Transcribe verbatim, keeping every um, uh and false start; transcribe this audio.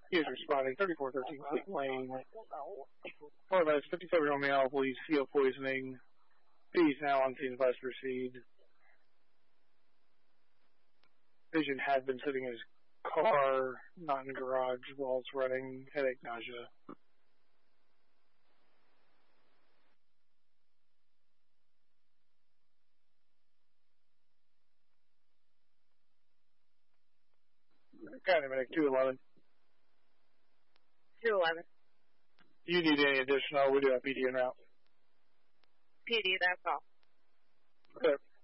He is responding thirty-four thirteen Cleveland Lane. Four minutes, fifty-seven-year-old male, believes C O poisoning. He is now on scene, advised to proceed. Patient had been sitting in his car, not in the garage, while it's running, headache, nausea. County Medic two eleven. two eleven. You need any additional? We do have P D en route. P D, that's all. Okay.